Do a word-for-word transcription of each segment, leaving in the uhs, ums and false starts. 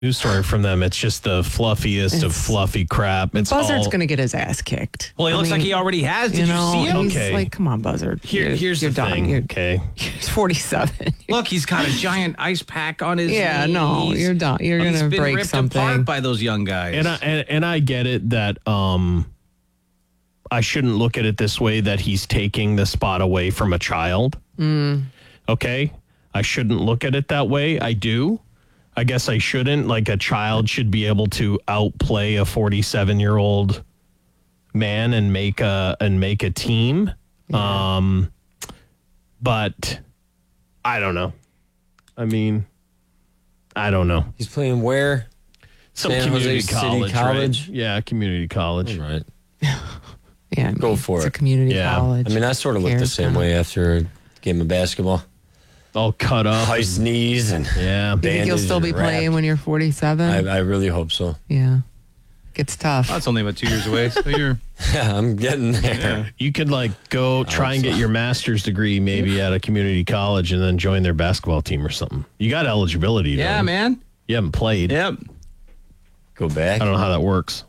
news story from them. It's just the fluffiest It's, of fluffy crap. It's Buzzard's all, going to get his ass kicked. Well, he I looks mean, like he already has. Did you, know, see him? He's Okay. like, come on, Buzzard. Here, You're- here's you're the done. thing. You're, Okay. He's forty-seven. Look, he's got a giant ice pack on his Yeah, knees. no, you're done. You're He's going to been break ripped something. apart by those young guys. And I and, and I get it that um I shouldn't look at it this way that he's taking the spot away from a child. Mm. Okay? I shouldn't look at it that way. I do. I guess I shouldn't. Like a child should be able to outplay a forty-seven-year-old man and make a and make a team. Yeah. Um but I don't know. I mean, I don't know. He's playing where? Some San community Jose City college, College? right? Yeah, community college. All right. Yeah, I mean, Go for it's it. a community Yeah. college. I mean, I sort of looked the Cares same kinda. way after a game of basketball. All cut up. Ice knees and Yeah. You think you'll bandaged still be and playing wrapped. when you're forty-seven? I, I really hope so. yeah. Gets tough. That's only about two years away. So you're Yeah, I'm getting there. You could like go try and get your master's degree maybe at a community college and then join their basketball team or something. You got eligibility. yeah, though. man. You haven't played. Yep. Go back. I don't know how that works.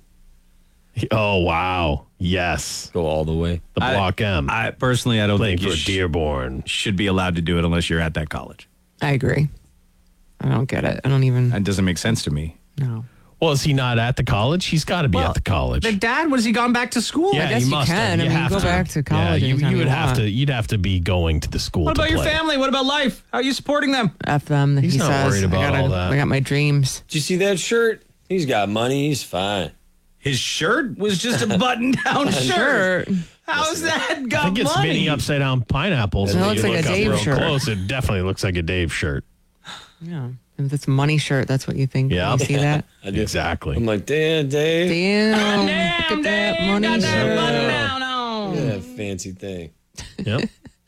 Oh, wow. Yes. Go all the way. The I- Block M. I personally, I don't playing think for you sh- Dearborn. should be allowed to do it unless you're at that college. I agree. I don't get it. I don't even That doesn't make sense to me. know. Well, is he not at the college? He's got to be at the college. The dad, was he gone back to school? yeah, I guess he you must can. have. I You mean, have go to. back to college Yeah, you, anytime you you would have want. to. You'd have to be going to the school. What to about your play. family? What about life? How are you supporting them? F them. He's he not says, worried about I gotta, all that. I got my dreams. Did you see that shirt? He's got money. He's fine. His shirt was just a button-down shirt. Sure. How's that got I think it's money? many upside down pineapples. It when looks you like look a up Dave real shirt. Close, it definitely looks like a Dave shirt. Yeah. If it's a money shirt, that's what you think. Yeah. You see that? I do. Exactly. I'm like, damn, Dave. Damn. Damn, Look at that Dave, money got that shirt. button-down on. Look at that fancy thing. Yep.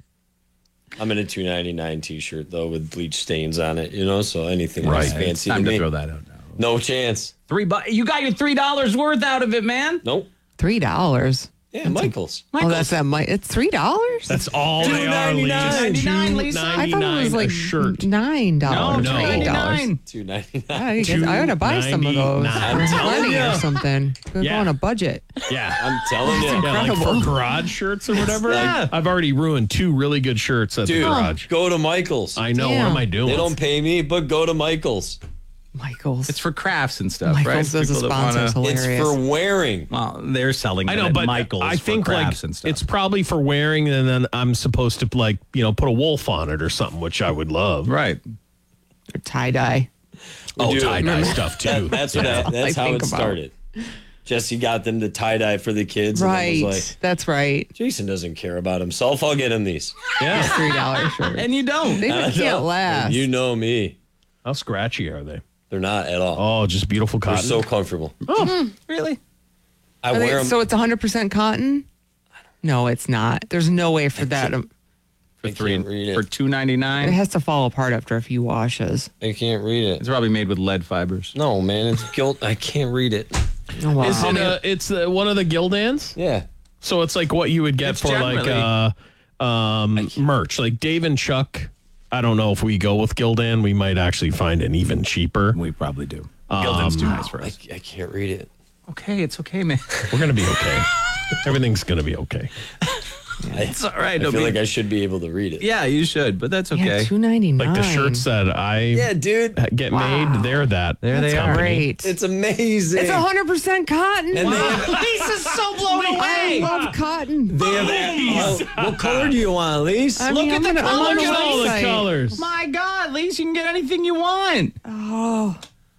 I'm in a two ninety-nine t-shirt, though, with bleach stains on it, you know, so anything Right. looks fancy Time to to me. throw that out now. No chance. Three bu- You got your three dollars worth out of it, man. Nope. Three dollars. Yeah, Michael's. Oh, that's that. Mi- It's three dollars. That's all they are, two Lisa. ninety-nine, Lisa. I thought it was like a shirt. nine dollars. No, or no. eight dollars. ninety-nine. two ninety-nine. I, guess I ought to buy some of those. $2.99. For plenty ya. or something. Go Yeah. on a budget. Yeah. I'm telling you. Yeah, like incredible. for garage shirts or whatever. Yeah. I've already ruined two really good shirts at Dude, the garage. go to Michael's. I know. Damn. What am I doing? They don't pay me, but go to Michael's. Michael's. It's for crafts and stuff, Michael's right? as a People that sponsor is wanna- It's hilarious. for wearing. Well, they're selling. I know, it at but Michael's I think for like crafts and stuff. it's probably for wearing, and then I'm supposed to like you know put a wolf on it or something, which I would love. right. Or tie dye. Oh, do. tie dye stuff too. That, that's what. Yeah. I, that's I how think it about. started. Jesse got them to tie dye for the kids. And Right. then was like, That's right. Jason doesn't care about himself. I'll get him these. Yeah. Three dollar shirt. And you don't. They I can't know. last. You know me. How scratchy are they? They're not at all. Oh, just beautiful They're cotton. so comfortable. Really? I Are they- wear them. so it's one hundred percent cotton? No, it's not. There's no way for that. Um, For I three can't read it. for two ninety It nine. has to fall apart after a few washes. I can't read It's it. probably made with lead fibers. No, man, it's guilt. I can't read it. Oh, wow. Is How it many- a, it's uh one of the Gildans? Yeah. So it's like what you would get It's for like generally- uh, um, merch. Like Dave and Chuck, I don't know if we go with Gildan, we might actually find an even cheaper. We probably do. Gildan's too nice for I, us. I can't read it. Okay, it's okay, man. We're going to be okay. Everything's going to be okay. It's all right. I It'll feel be- like I should be able to read it. yeah, you should, but that's Yeah, okay. two ninety nine. Like the shirts that I Yeah, dude. get Wow. made, they're that. There they are. Great. It's amazing. It's one hundred percent cotton. And they Wow. have, Lisa's so blown I away. love cotton. they have uh, what color do you want, Elise? I Look mean, at I'm the gonna- I'm on colors. the Look at all the website. colors. My God, Lisa, you can get anything you want. Oh,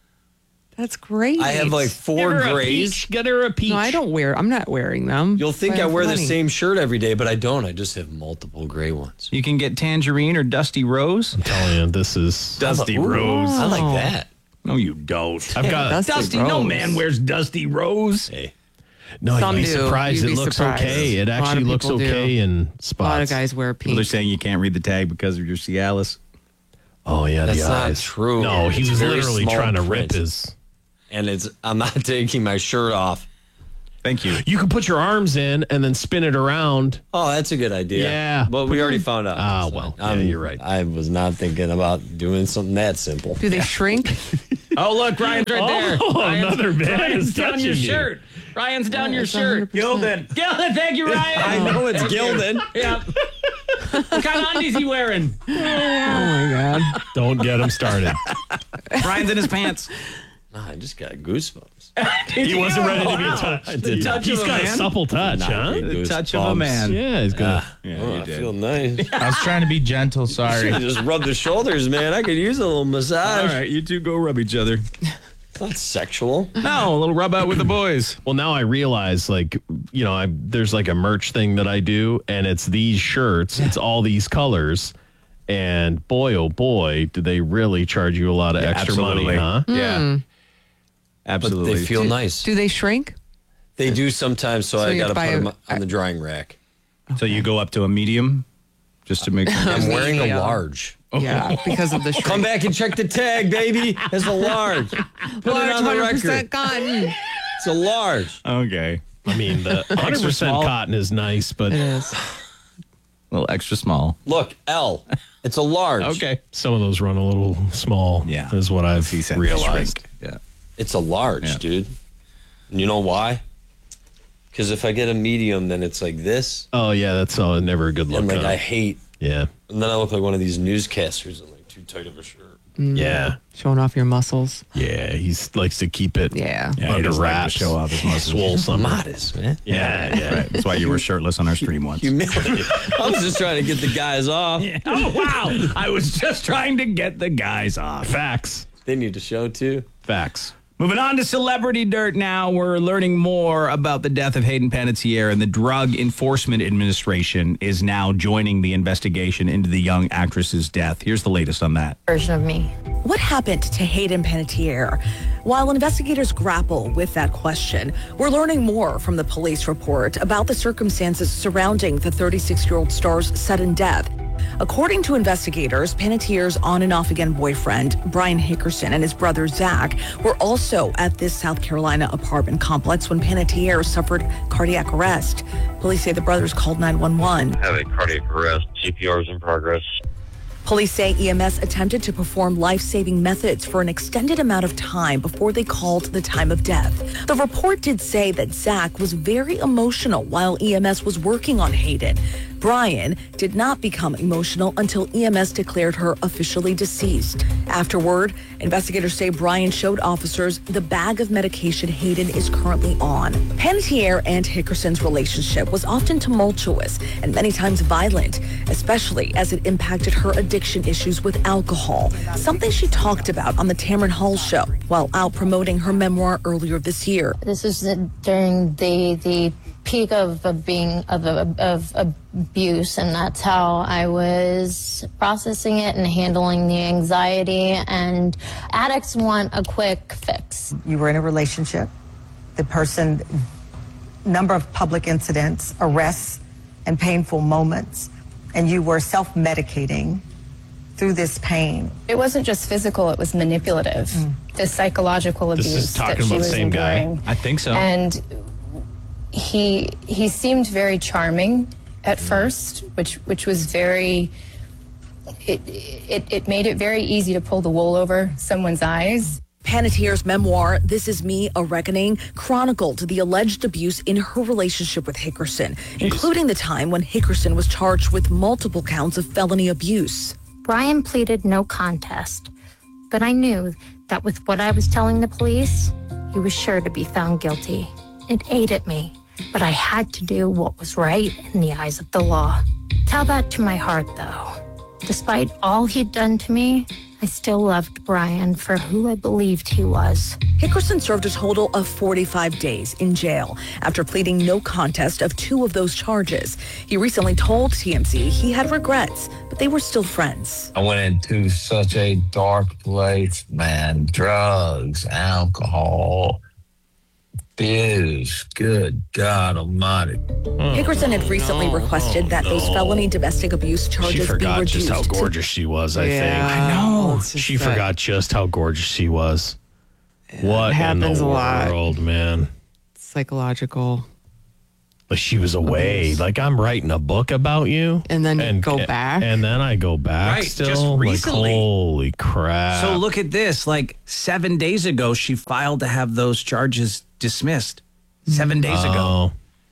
that's great. I have like Get four her a grays. peach. Get her a peach. No, I don't wear. I'm not wearing them. You'll think But I have wear the money. same shirt every day, but I don't. I just have multiple gray ones. You can get tangerine or dusty rose. I'm telling you, this is Dusty Ooh, rose. I like Oh. that. No, you don't. I've got Dusty Dusty, no Rose. man wears dusty rose. Hey, no. Some You'd be do. surprised. You'd It be looks surprised. okay. It A lot of actually looks people do. okay in A lot of spots. guys wear People are pink. saying you can't read the tag because of your Cialis. Oh yeah, That's the not eyes. true. No, he It's was very literally small trying to print. rip his. and it's I'm not taking my shirt off. Thank you. You can put your arms in and then spin it around. Oh, that's a good idea. Yeah. But we already found out. Ah, So, well, yeah, I'm- you're right. I was not thinking about doing something that simple. Do they shrink? Oh, look, Ryan's right there. Oh, Ryan's, another man Ryan's is down touching your you. shirt. Ryan's down Yeah, your it's shirt. one hundred percent. Gildan. Gildan, thank you, Ryan. I know it's Gildan. Yeah. What kind of undies he wearing? Oh my God. Don't get him started. Ryan's in his pants. Nah, I just got goosebumps. He wasn't ready to be Wow. touched. The touch He's of a got a man. supple touch, Nah, huh? big The touch of a goosebumps. man. Yeah, he's good. Yeah, Oh, you I did. feel nice. I was trying to be gentle. Sorry. Just rub the shoulders, man. I could use a little massage. All right, you two go rub each other. Not sexual. No, a little rub out with the boys. Well, now I realize, like, you know, I there's like a merch thing that I do, and it's these shirts. It's all these colors. And boy, oh boy, do they really charge you a lot of extra absolutely. money, huh? Yeah. But Absolutely. they feel nice. Do they shrink? They do sometimes, so, So I you got to buy put them a- on the drying rack. So you go up to a medium just to make sure. I'm wearing a Medium. large. Yeah, because of the shrink. Come back and check the tag, baby. It's a large. Put Large it on the one hundred record. percent cotton. It's a large. Okay. I mean, the one hundred percent small. cotton is nice, but It is. A little extra small. Look, L. It's a large. Okay. some of those run a little small. Yeah. is what I've He said realized. shrink. Yeah. It's a large, Yeah. dude. And you know why? Because if I get a medium, then it's like this. Oh yeah, that's uh, never a good look. And like huh? I hate. yeah, And then I look like one of these newscasters in like too tight of a shirt. yeah, Showing off your muscles. yeah. He likes to keep it. Yeah. Yeah, he under doesn't like to wraps. show off his muscles. Swole summer. Modest, man. Yeah, yeah. Right. That's why you were shirtless on our stream once. Humility. I was just trying to get the guys off. Oh, wow. I was just trying to get the guys off. Facts. They need to show too. Facts. Moving on to celebrity dirt now. We're learning more about the death of Hayden Panettiere, and the Drug Enforcement Administration is now joining the investigation into the young actress's death. Here's the latest on that. Version of me. What happened to Hayden Panettiere? While investigators grapple with that question, we're learning more from the police report about the circumstances surrounding the thirty-six-year-old star's sudden death. According to investigators, Panettiere's on and off again boyfriend, Brian Hickerson, and his brother, Zach, were also at this South Carolina apartment complex when Panettiere suffered cardiac arrest. Police say the brothers called nine one one. Have a cardiac arrest. C P R is in progress. Police say E M S attempted to perform life-saving methods for an extended amount of time before they called the time of death. The report did say that Zach was very emotional while E M S was working on Hayden. Brian did not become emotional until E M S declared her officially deceased. Afterward, investigators say Brian showed officers the bag of medication Hayden is currently on. Panettiere and Hickerson's relationship was often tumultuous and many times violent, especially as it impacted her addiction issues with alcohol, something she talked about on the Tamron Hall show while out promoting her memoir earlier this year. This was the, during the the peak of, of being of, of of abuse, and that's how I was processing it and handling the anxiety. And addicts want a quick fix. You were in a relationship. The person, number of public incidents, arrests, and painful moments, and you were self-medicating through this pain. It wasn't just physical, it was manipulative. Mm. The psychological This abuse is talking that she about the was same guy. enduring. I think so. And he he seemed very charming at first, which which was very it it it made it very easy to pull the wool over someone's eyes. Panettiere's memoir, This Is Me, A Reckoning, chronicled the alleged abuse in her relationship with Hickerson, Jeez. including the time when Hickerson was charged with multiple counts of felony abuse. Brian pleaded no contest, but I knew that with what I was telling the police, he was sure to be found guilty. It ate at me, but I had to do what was right in the eyes of the law. Tell that to my heart, though. Despite all he'd done to me, I still loved Brian for who I believed he was. Hickerson served a total of forty-five days in jail after pleading no contest of two of those charges. He recently told T M Z he had regrets, but they were still friends. I went into such a dark place, man. Drugs, alcohol, booze. Good God Almighty. Hickerson had recently no, requested oh, that no. those felony domestic abuse charges She be forgot reduced. just how gorgeous she was, I Yeah. think. I know. She forgot just how gorgeous she was. What in happens the a lot. world, man? psychological. Like she was away. Abuse. Like I'm writing a book about you. And then you go back. And then I go back Right, still. just Like, recently. holy crap. So look at this. Like seven days ago, she filed to have those charges dismissed. Seven days ago. Oh.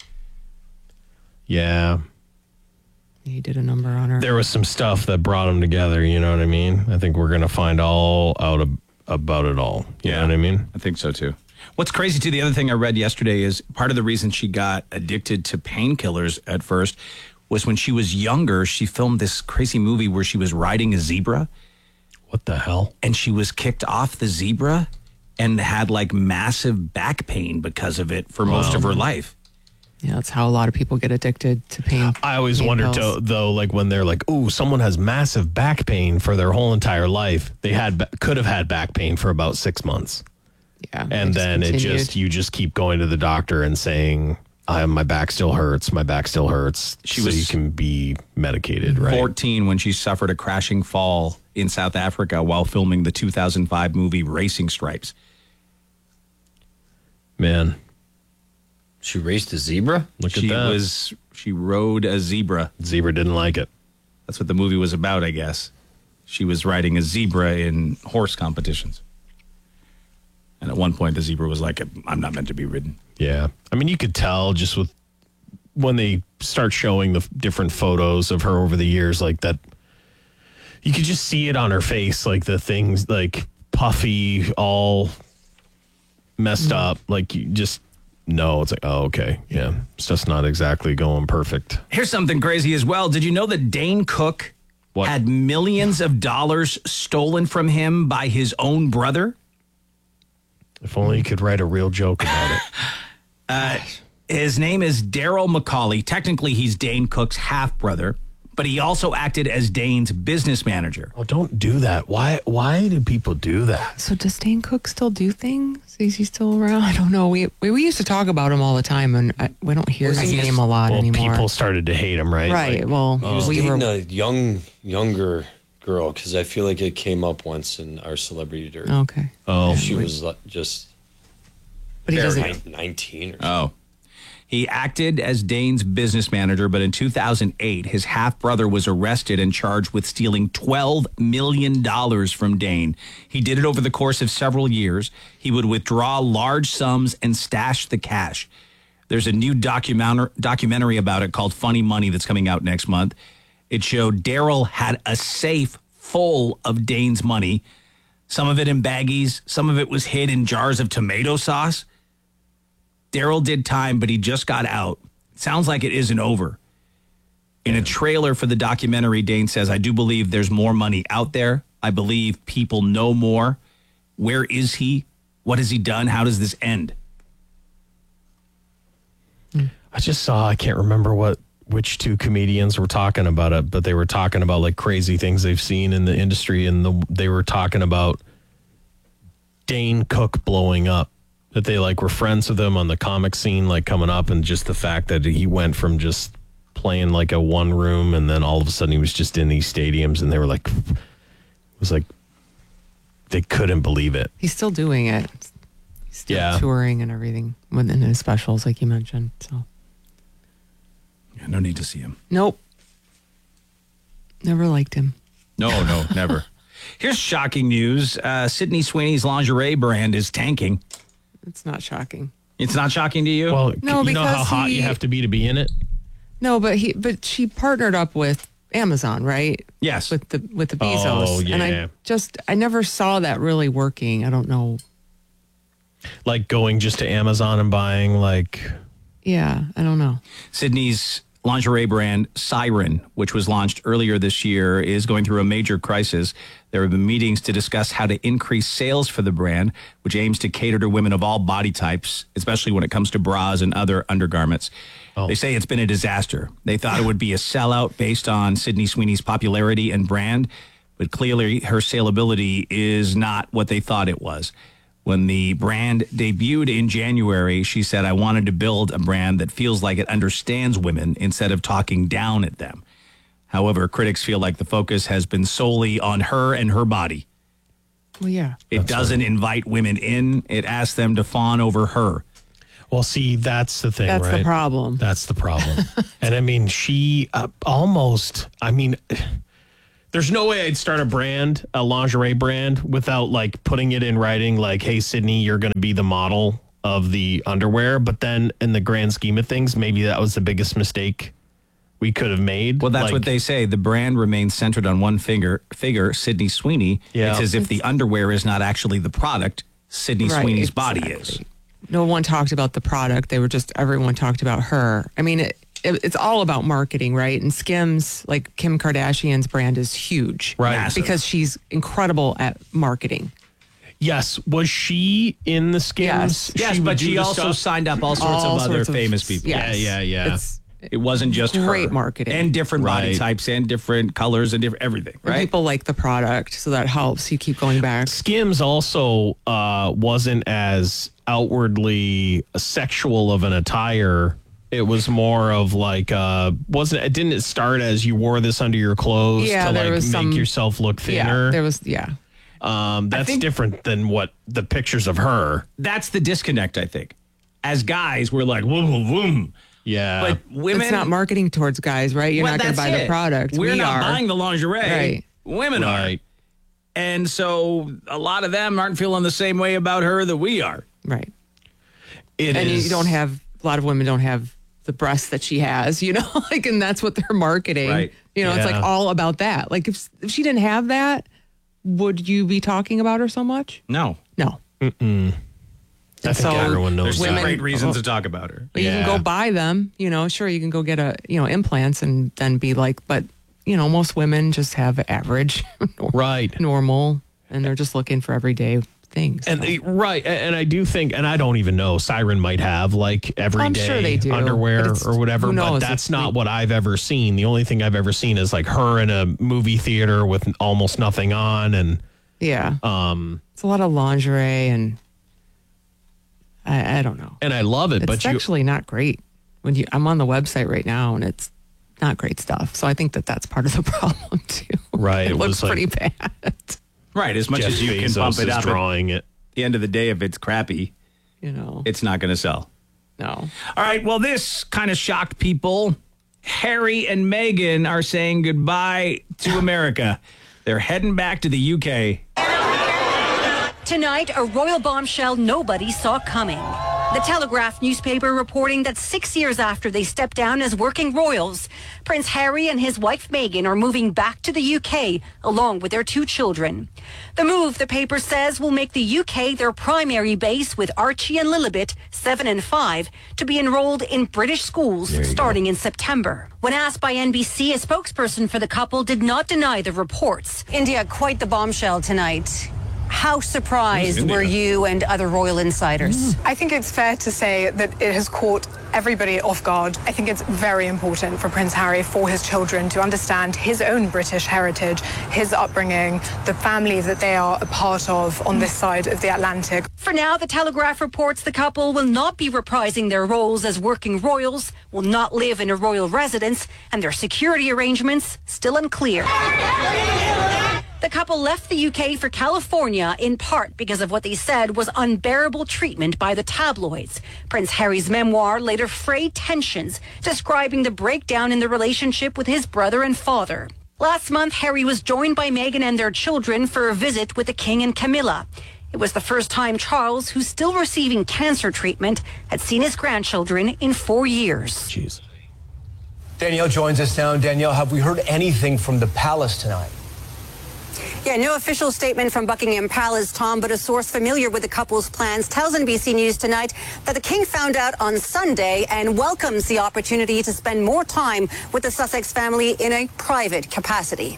Yeah. He did a number on her. There was some stuff that brought them together. You know what I mean? I think we're going to find all out of, about it all. You know what I mean? I think so too. What's crazy too, the other thing I read yesterday is part of the reason she got addicted to painkillers at first was when she was younger, she filmed this crazy movie where she was riding a zebra. What the hell? And she was kicked off the zebra and had like massive back pain because of it for most Wow. of her life. Yeah, that's how a lot of people get addicted to pain. I always pain wondered, pills. to, though, like when they're like, "Ooh, someone has massive back pain for their whole entire life." They had ba- could have had back pain for about six months, Yeah. and they then it continued. just you just keep going to the doctor and saying, I, "My back still hurts. My back still hurts." She so was you can be medicated, right? fourteen when she suffered a crashing fall in South Africa while filming the two thousand five movie Racing Stripes. Man, She raced a zebra? look she at that. was she rode a zebra. Zebra didn't like it. That's what the movie was about, I guess. She was riding a zebra in horse competitions. And at one point, the zebra was like, I'm not meant to be ridden. Yeah. I mean, you could tell just with when they start showing the f- different photos of her over the years, like that, you could just see it on her face, like the things like puffy, all messed up. Like you just know it's like, oh, okay. Yeah. It's just not exactly going perfect. Here's something crazy as well. Did you know that Dane Cook What? had millions of dollars stolen from him by his own brother? If only you could write a real joke about it. Uh, his name is Daryl McCauley. Technically, he's Dane Cook's half-brother, but he also acted as Dane's business manager. Oh, don't do that. Why Why do people do that? So does Dane Cook still do things? Is he still around? I don't know. We we, we used to talk about him all the time, and I, we don't hear his name a lot Well, anymore. people started to hate him, right? Right. Like, well, He was we dating were. a young, younger girl because I feel like it came up once in our celebrity dirt. Okay. oh, She was like, just But he doesn't. nine- nineteen or something. Oh. He acted as Dane's business manager, but in two thousand eight, his half-brother was arrested and charged with stealing twelve million dollars from Dane. He did it over the course of several years. He would withdraw large sums and stash the cash. There's a new documentary documentary about it called Funny Money that's coming out next month. It showed Daryl had a safe full of Dane's money, some of it in baggies, some of it was hid in jars of tomato sauce. Daryl did time, but he just got out. Sounds like it isn't over. In a trailer for the documentary, Dane says, I do believe there's more money out there. I believe people know more. Where is he? What has he done? How does this end? I just saw, I can't remember what which two comedians were talking about it, but they were talking about like crazy things they've seen in the industry, and the, they were talking about Dane Cook blowing up, that they like were friends with him on the comic scene, like coming up, and just the fact that he went from just playing like a one room and then all of a sudden he was just in these stadiums, and they were like, it was like, they couldn't believe it. He's still doing it. He's still Yeah. touring and everything within his specials, like you mentioned. So Yeah, no need to see him. nope. Never liked him. No, no, never. Here's shocking news. Uh, Sydney Sweeney's lingerie brand is tanking. It's not shocking. It's not shocking to you? Well, No, you know how because hot he- you have to be to be in it? No, but he but she partnered up with Amazon, right? Yes. With the with the Bezos. Oh, And yeah. I just I never saw that really working. I don't know. Like going just to Amazon and buying like, Yeah, I don't know. Sydney's lingerie brand Siren, which was launched earlier this year, is going through a major crisis. There have been meetings to discuss how to increase sales for the brand, which aims to cater to women of all body types, especially when it comes to bras and other undergarments. Oh. They say it's been a disaster. They thought it would be a sellout based on Sydney Sweeney's popularity and brand, but clearly her saleability is not what they thought it was. When the brand debuted in January, she said, I wanted to build a brand that feels like it understands women instead of talking down at them. However, critics feel like the focus has been solely on her and her body. Well, yeah. It doesn't invite women in. It asks them to fawn over her. Well, see, that's the thing, That's right? the problem. That's the problem. And I mean, she uh, almost, I mean, there's no way I'd start a brand, a lingerie brand, without like putting it in writing, like, hey, Sydney, you're going to be the model of the underwear. But then in the grand scheme of things, maybe that was the biggest mistake we could have made. Well, that's Like, what they say. The brand remains centered on one figure, figure, Sydney Sweeney. Yeah. It's as if the underwear is not actually the product, Sydney Right, Sweeney's body exactly. is. No one talked about the product. They were just, everyone talked about her. I mean, it, it, it's all about marketing, right? And Skims, like Kim Kardashian's brand is huge. Right. Massive. Because she's incredible at marketing. Yes. Was she in the Skims? Yes. Yes, would but do she the also stuff? signed up all sorts All of other sorts of- famous people. yes. Yeah, yeah, yeah. It's, It wasn't just Great her. marketing. And different body Right. types and different colors and different everything, and right? people like the product, so that helps. You keep going back. Skims also uh, wasn't as outwardly sexual of an attire. It was more of like, uh, wasn't it? Didn't it start as you wore this under your clothes Yeah, to there like was make some- yourself look thinner? Yeah, there was, yeah. um, that's think- different than what the pictures of her. That's the disconnect, I think. As guys, we're like, boom, boom, boom. Yeah, But women. It's not marketing towards guys, right? You're well, not going to that's buy the it. product. We're we not are. buying the lingerie. Right. Women are. right. And so a lot of them aren't feeling the same way about her that we are. Right. It and is- you don't have, a lot of women don't have the breasts that she has, you know, like, and that's what they're marketing. Right. You know, it's Yeah. like all about that. Like if, if she didn't have that, would you be talking about her so much? No. No. I think so everyone knows There's that. some women- great reasons to talk about her. But you can Yeah. go buy them, you know, sure, you can go get a, you know, implants and then be like, but, you know, most women just have average, Right. normal, and they're just looking for everyday things. And so. uh, right, a- and I do think, and I don't even know, Siren might have like everyday I'm sure they do, but underwear it's- or whatever, who but knows? that's It's not like- what I've ever seen. The only thing I've ever seen is like her in a movie theater with almost nothing on, and Yeah. um, It's a lot of lingerie and I, I don't know. and I love it, It's but you, actually not great. When you, I'm on the website right now and it's not great stuff. So I think that that's part of the problem too. Right, It, it looks was like- pretty bad. Right. As much Jeff as you can Bezos pump it is up, at drawing it. the end of the day, if it's crappy, You know, it's not going to sell. no. All right. Well, this kind of shocked people. Harry and Meghan are saying goodbye to America. They're heading back to the U K. Tonight, a royal bombshell nobody saw coming. The Telegraph newspaper reporting that six years after they stepped down as working royals, Prince Harry and his wife Meghan are moving back to the U K along with their two children. The move, the paper says, will make the U K their primary base, with Archie and Lilibet, seven and five, to be enrolled in British schools starting in September. When asked by N B C, a spokesperson for the couple did not deny the reports. India, quite the bombshell tonight. How surprised were you and other royal insiders? I think it's fair to say that it has caught everybody off guard. I think it's very important for Prince Harry, for his children, to understand his own British heritage, his upbringing, the family that they are a part of on this side of the Atlantic. For now, the Telegraph reports the couple will not be reprising their roles as working royals, will not live in a royal residence, and their security arrangements still unclear. The couple left the U K for California in part because of what they said was unbearable treatment by the tabloids. Prince Harry's memoir later frayed tensions, describing the breakdown in the relationship with his brother and father. Last month, Harry was joined by Meghan and their children for a visit with the King and Camilla. It was the first time Charles, who's still receiving cancer treatment, had seen his grandchildren in four years. Jeez. Danielle joins us now. Danielle, have we heard anything from the palace tonight? Yeah, no official statement from Buckingham Palace, Tom, but a source familiar with the couple's plans tells N B C News tonight that the king found out on Sunday and welcomes the opportunity to spend more time with the Sussex family in a private capacity.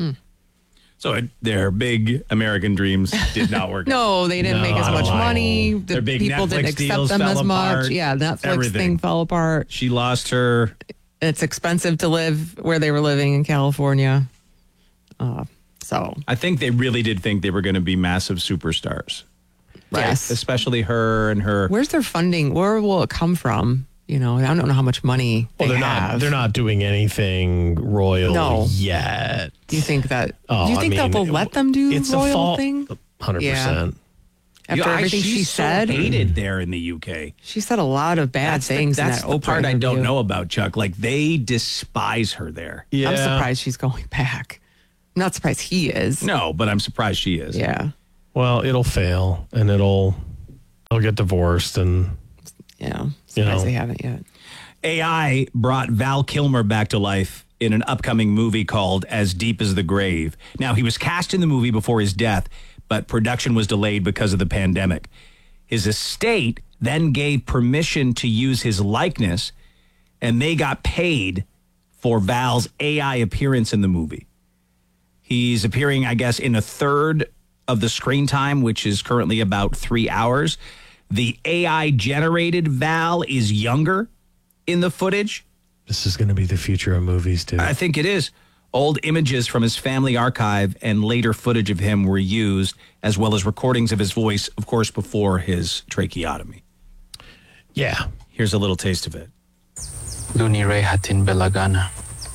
So it, their big American dreams did not work. No, they didn't No, make as I much don't know. money. The Their big people Netflix didn't accept deals them fell as much. apart. Yeah, Netflix Everything. thing fell apart. She lost her. It's expensive to live where they were living in California. Uh, so I think they really did think they were going to be massive superstars. Right? Yes. Especially her and her. where's their funding? Where will it come from? You know, I don't know how much money Well, they they're have. not. They're not doing anything royal No. yet. Do you think that? Oh, do you I think mean, they'll let them do it's royal a fall. thing? Hundred Yeah. percent. After Yeah, I- everything she's she so said. hated there in the U K. She said a lot of bad That's the- things that's in the that Oprah part I don't interview. know about, Chuck. Like, they despise her there. Yeah. I'm surprised she's going back. I'm not surprised he is. No, but I'm surprised she is. Yeah. Well, it'll fail, and it'll they'll get divorced, and Yeah. you Surprised know. they haven't yet. A I brought Val Kilmer back to life in an upcoming movie called As Deep as the Grave. Now, he was cast in the movie before his death, but production was delayed because of the pandemic. His estate then gave permission to use his likeness, and they got paid for Val's A I appearance in the movie. He's appearing, I guess, in a third of the screen time, which is currently about three hours. The A I-generated Val is younger in the footage. This is going to be the future of movies, dude. I think it is. Old images from his family archive and later footage of him were used, as well as recordings of his voice, of course, before his tracheotomy. Yeah. Here's a little taste of it. Duni rehatin belagana.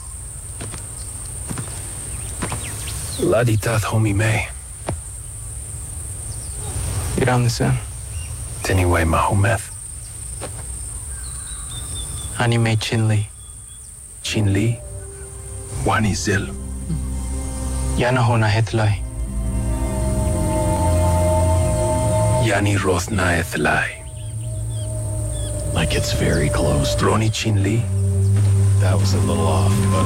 Laditath homi me. Iramnisan. Anyway, Mahometh. Anime Chinli. Chinli. Wani Zil. Yana hona hetlai. Yani Rothna Ethlai. Like it's very close. to- Roni Chinli. That was a little off, but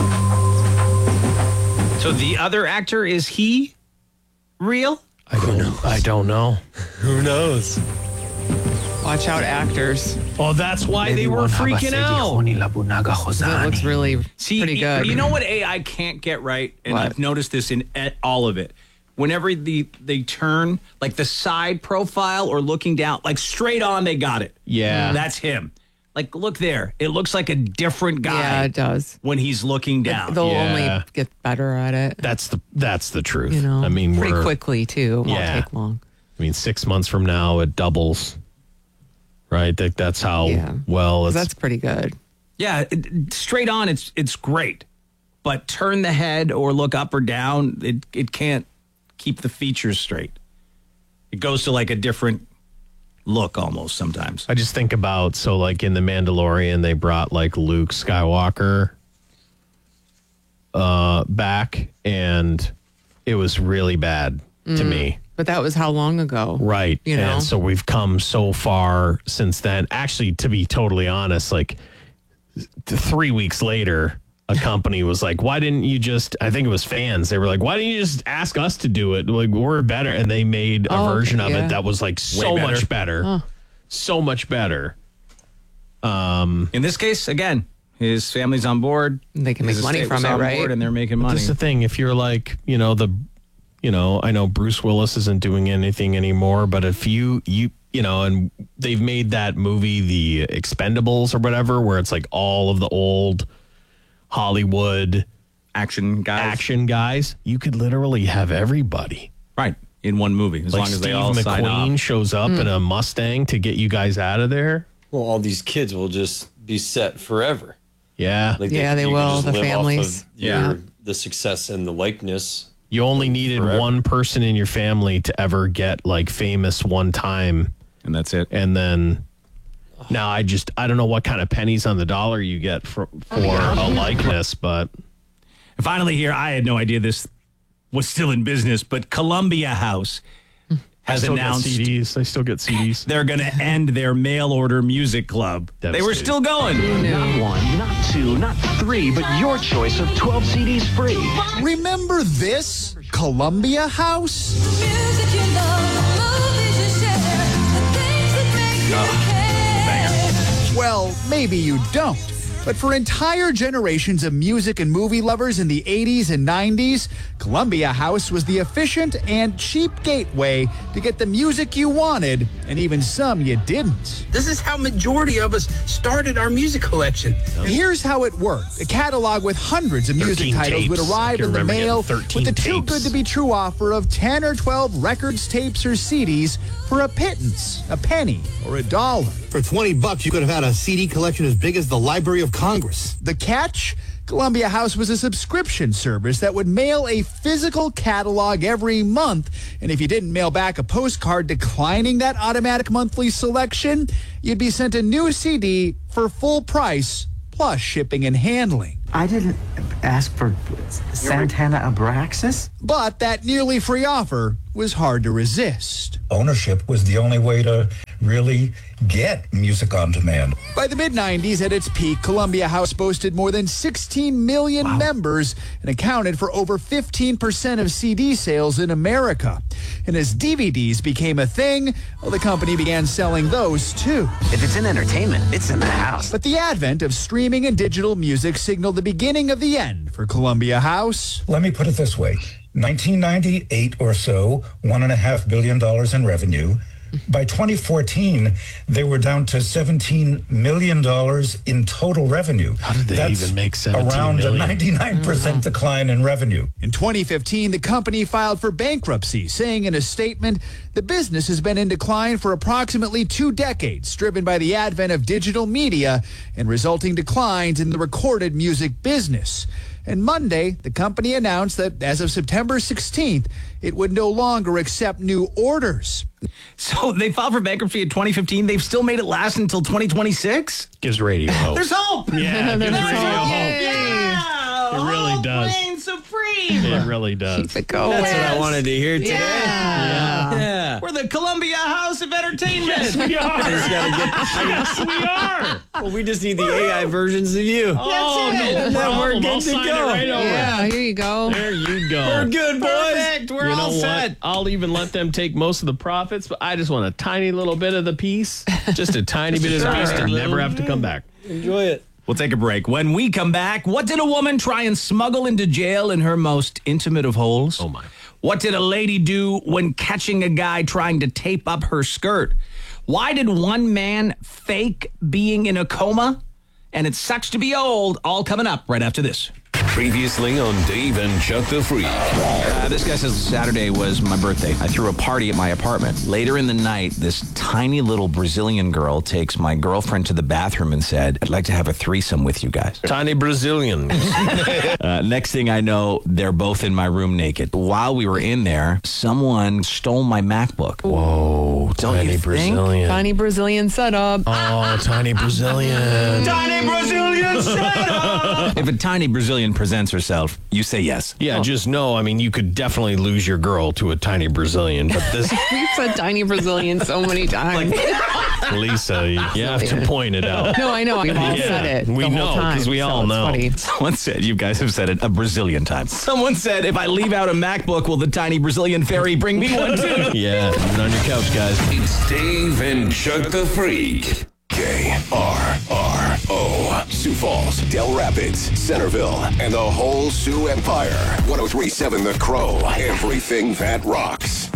So the other actor, is he real? I don't. I don't know. Who knows? Watch out, actors. Oh, that's why they were freaking out. That looks really See, pretty good. You know what A I can't get right? And What? I've noticed this in at all of it. Whenever the they turn, like the side profile or looking down, like straight on, they got it. Yeah. That's him. Like, look there. It looks like a different guy. Yeah, it does. When he's looking down. They'll Yeah. only get better at it. That's the that's the truth. You know, I mean, pretty we're, quickly too. It won't Yeah. take long. I mean, six months from now, it doubles. Right. That that's how Yeah. well it's. That's pretty good. Yeah, it, it- straight on, it's it's great. But turn the head or look up or down, it it can't keep the features straight. It goes to like a different look almost sometimes. I just think about so like in the Mandalorian, they brought like Luke Skywalker uh, back, and it was really bad to Mm. me. But that was how long ago? Right. You know? And so we've come so far since then. Actually, to be totally honest, like th- three weeks later, a company was like, why didn't you just, I think it was fans. They were like, why didn't you just ask us to do it? Like, we're better. And they made a Oh, version of yeah. it that was like so better. much better. Huh. So much better. Um, In this case, again, his family's on board. They can His make money estate from was it, on right? board, and they're making But money. this is the thing. If you're like, you know, the, you know, I know Bruce Willis isn't doing anything anymore, but if you, you, you know, and they've made that movie, The Expendables or whatever, where it's like all of the old Hollywood action guys. action guys, you could literally have everybody. Right. In one movie, as like long as Steve they all sign McQueen off. shows up in a Mustang to get you guys out of there. Well, all these kids will just be set forever. Yeah. Like Yeah, they you can will, just the live off families. of your, Yeah. the success and the likeness. You only needed Forever. one person in your family to ever get like famous one time. And that's it. And then now I just, I don't know what kind of pennies on the dollar you get for, for a likeness, but And finally, here, I had no idea this was still in business, but Columbia House I has still announced get C Ds. I still get C Ds. they're going to end their mail order music club. They were Devastating. still going. Not one, not two, not three, but your choice of twelve C Ds free. Remember this? Columbia House? Well, maybe you don't. But for entire generations of music and movie lovers in the eighties and nineties, Columbia House was the efficient and cheap gateway to get the music you wanted, and even some you didn't. This is how majority of us started our music collection. Here's how it worked. A catalog with hundreds of music thirteen titles would tapes. I arrive can in the remember getting mail thirteen with the too tapes. good to be true offer of ten or twelve records, tapes, or C Ds for a pittance, a penny, or a dollar. For twenty bucks, you could have had a C D collection as big as the Library of Congress. The catch? Columbia House was a subscription service that would mail a physical catalog every month. And if you didn't mail back a postcard declining that automatic monthly selection, you'd be sent a new C D for full price, plus shipping and handling. I didn't ask for Santana Abraxas. But that nearly free offer was hard to resist. Ownership was the only way to really get music on demand. By the mid nineties, at its peak, Columbia House boasted more than sixteen million wow. members and accounted for over fifteen percent of C D sales in America. And as D V Ds became a thing, well, the company began selling those too. If it's in entertainment, it's in the house. But the advent of streaming and digital music signaled the beginning of the end for Columbia House. Let me put it this way. nineteen ninety-eight or so, one and a half billion dollars in revenue. By twenty fourteen, they were down to seventeen million dollars in total revenue. How did they That's even make seventeen around million? a ninety-nine percent mm-hmm. decline in revenue. In twenty fifteen, the company filed for bankruptcy, saying in a statement, the business has been in decline for approximately two decades, driven by the advent of digital media and resulting declines in the recorded music business. And Monday, the company announced that as of September sixteenth, it would no longer accept new orders. So they filed for bankruptcy in twenty fifteen. They've still made it last until twenty twenty-six? Gives radio hope. There's hope! Yeah, it gives There's radio hope. hope. Yeah! It really Hope does. reigns supreme! It really does. Keep it going. That's what I wanted to hear today. Yeah. Yeah. yeah. We're the Columbia House of Entertainment. Yes, we are. I just gotta get, yes, we are. Well, we just need the A I versions of you. Oh, no Then problem. we're good I'll to sign go. it right over. Yeah, here you go. There you go. We're good, boys. Perfect. We're you all know set. what? I'll even let them take most of the profits, but I just want a tiny little bit of the piece. Just a tiny bit of the piece to never have to come back. Enjoy it. We'll take a break. When we come back, what did a woman try and smuggle into jail in her most intimate of holes? Oh, my. What did a lady do when catching a guy trying to tape up her skirt? Why did one man fake being in a coma? And it sucks to be old. All coming up right after this. Previously on Dave and Chuck the Freak. Uh, this guy says Saturday was my birthday. I threw a party at my apartment. Later in the night, this tiny little Brazilian girl takes my girlfriend to the bathroom and said, I'd like to have a threesome with you guys. Tiny Brazilian. uh, next thing I know, they're both in my room naked. While we were in there, someone stole my MacBook. Whoa, Don't tiny you think? Brazilian. Tiny Brazilian setup. Oh, tiny Brazilian. Tiny Brazilian setup! If a tiny Brazilian presents herself, you say yes. Yeah, just know, I mean, you could definitely lose your girl to a tiny Brazilian, but this... We've said tiny Brazilian so many times. Lisa, you, you have to point it out. No, I know. We've all Yeah, said it. we the whole know, time, 'cause we so all it's know. funny. Someone said, you guys have said it a Brazilian time. Someone said, if I leave out a MacBook, will the tiny Brazilian fairy bring me one too? Yeah, sit on your couch, guys. It's Dave and Chuck the Freak. K R R O. Sioux Falls, Del Rapids, Centerville, and the whole Sioux Empire. one oh three point seven The Crow. Everything that rocks.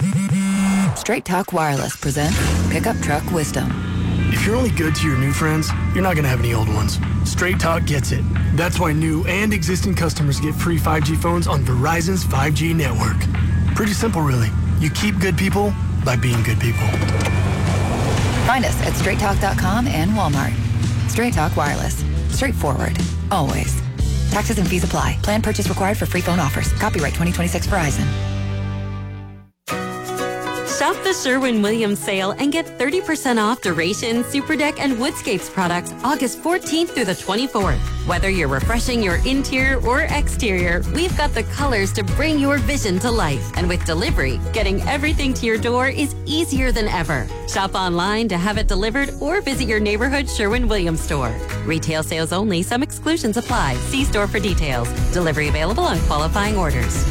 Straight Talk Wireless presents Pickup Truck Wisdom. If you're only good to your new friends, you're not going to have any old ones. Straight Talk gets it. That's why new and existing customers get free five G phones on Verizon's five G network. Pretty simple, really. You keep good people by being good people. Find us at straight talk dot com and Walmart. Straight Talk Wireless. Straightforward. Always. Taxes and fees apply. Plan purchase required for free phone offers. Copyright twenty twenty-six Verizon. Shop the Sherwin-Williams sale and get thirty percent off Duration, Superdeck, and Woodscapes products August fourteenth through the twenty-fourth. Whether you're refreshing your interior or exterior, we've got the colors to bring your vision to life. And with delivery, getting everything to your door is easier than ever. Shop online to have it delivered or visit your neighborhood Sherwin-Williams store. Retail sales only. Some exclusions apply. See store for details. Delivery available on qualifying orders.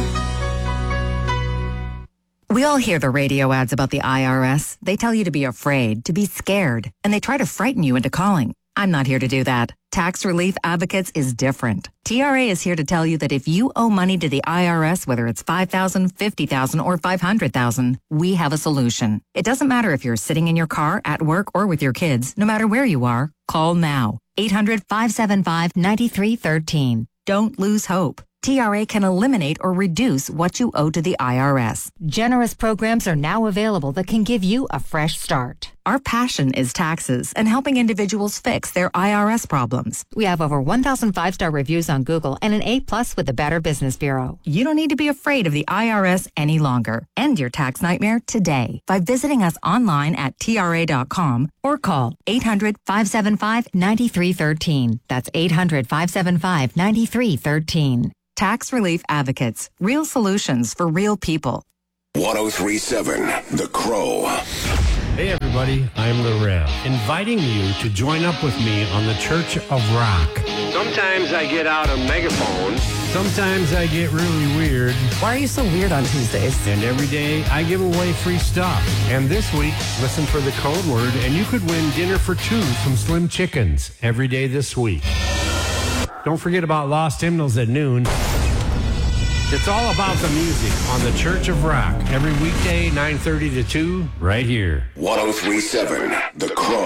We all hear the radio ads about the I R S. They tell you to be afraid, to be scared, and they try to frighten you into calling. I'm not here to do that. Tax Relief Advocates is different. T R A is here to tell you that if you owe money to the I R S, whether it's five thousand dollars, fifty thousand dollars, or five hundred thousand dollars, we have a solution. It doesn't matter if you're sitting in your car, at work, or with your kids. No matter where you are, call now. eight hundred, five seven five, nine three one three. Don't lose hope. T R A can eliminate or reduce what you owe to the I R S. Generous programs are now available that can give you a fresh start. Our passion is taxes and helping individuals fix their I R S problems. We have over one thousand five-star reviews on Google and an A plus with the Better Business Bureau. You don't need to be afraid of the I R S any longer. End your tax nightmare today by visiting us online at T R A dot com or call eight hundred, five seven five, nine three one three. That's eight hundred, five seven five, nine three one three. Tax Relief Advocates. Real solutions for real people. one oh three point seven The Crow. Hey everybody, I'm the Rev, inviting you to join up with me on the Church of Rock. Sometimes I get out a megaphone. Sometimes I get really weird. Why are you so weird on Tuesdays? And every day I give away free stuff. And this week, listen for the code word and you could win dinner for two from Slim Chickens every day this week. Don't forget about Lost Hymnals at noon. It's all about the music on the Church of Rock every weekday, nine thirty to two, right here. one oh three point seven The Crow.